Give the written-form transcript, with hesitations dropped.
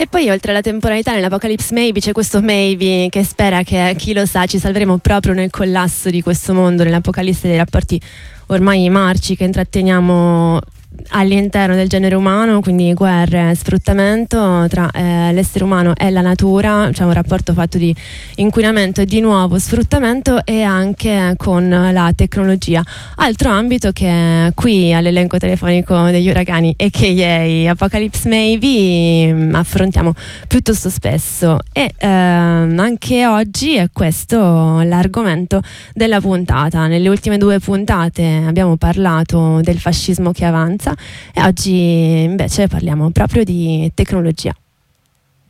E poi oltre alla temporalità nell'Apocalypse Maybe c'è questo maybe che spera che, chi lo sa, ci salveremo proprio nel collasso di questo mondo, nell'apocalisse dei rapporti ormai marci che intratteniamo all'interno del genere umano, quindi guerre, sfruttamento tra l'essere umano e la natura, c'è un rapporto fatto di inquinamento e di nuovo sfruttamento, e anche con la tecnologia, altro ambito che qui all'elenco telefonico degli uragani a.k.a. Apocalypse Maybe affrontiamo piuttosto spesso, e anche oggi è questo l'argomento della puntata. Nelle ultime 2 puntate abbiamo parlato del fascismo che avanza e oggi invece parliamo proprio di tecnologia.